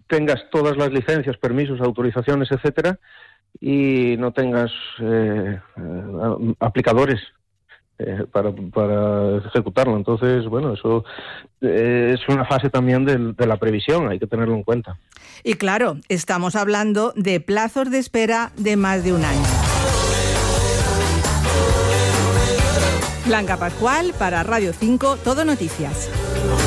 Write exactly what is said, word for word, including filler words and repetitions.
tengas todas las licencias, permisos, autorizaciones, etcétera, y no tengas eh, eh, aplicadores eh, para, para ejecutarlo. Entonces, bueno, eso eh, es una fase también de, de la previsión, hay que tenerlo en cuenta. Y claro, estamos hablando de plazos de espera de más de un año. Blanca Pascual para Radio cinco, Todo Noticias.